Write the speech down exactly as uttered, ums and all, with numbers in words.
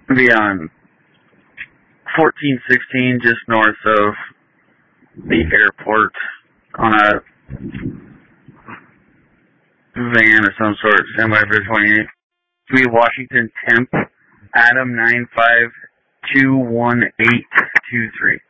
Be on fourteen sixteen, just north of the airport, on a van of some sort, standby for twenty-eight. Be Washington Temp, Adam nine five two one eight two three.